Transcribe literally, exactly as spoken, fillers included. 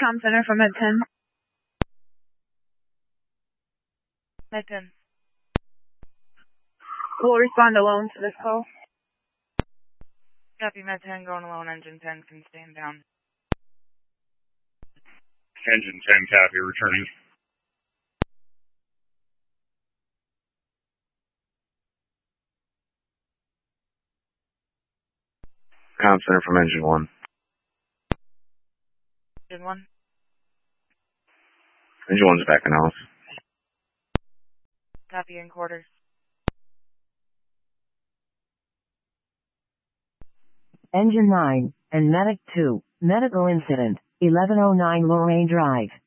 Com Center from Med ten. Med ten. We'll respond alone to this call. Copy, Med ten, going alone, engine ten, can stand down. Engine ten, copy, returning. Com Center from Engine one. Engine one. Engine one's back in house. Copy, in quarters. Engine nine and Medic two, medical incident, eleven oh nine Lorraine Drive.